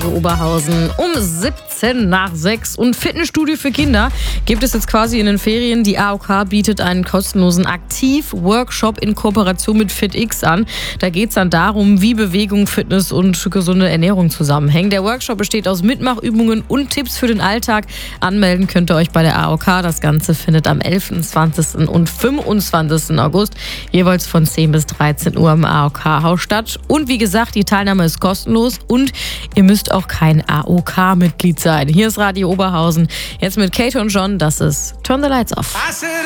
Oberhausen um 17 nach 6. Und Fitnessstudio für Kinder gibt es jetzt quasi in den Ferien. Die AOK bietet einen kostenlosen Aktiv-Workshop in Kooperation mit FitX an. Da geht es dann darum, wie Bewegung, Fitness und gesunde Ernährung zusammenhängen. Der Workshop besteht aus Mitmachübungen und Tipps für den Alltag. Anmelden könnt ihr euch bei der AOK. Das Ganze findet am 11., 20. und 25. August jeweils von 10 bis 13 Uhr im AOK-Haus statt. Und wie gesagt, die Teilnahme ist kostenlos und ihr müsst auch kein AOK-Mitglied sein. Hier ist Radio Oberhausen. Jetzt mit Kate und John. Das ist Turn the Lights Off.